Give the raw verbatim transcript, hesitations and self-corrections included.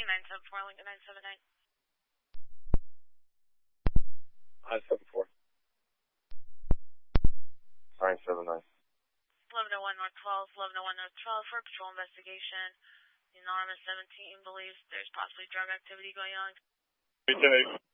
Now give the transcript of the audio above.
nine seven four, Lincoln nine seven nine. nine seven four. nine seven nine. eleven oh one North twelve, eleven oh one North twelve for a patrol investigation. Anonymous seventeen believes there's possibly drug activity going on. Hey,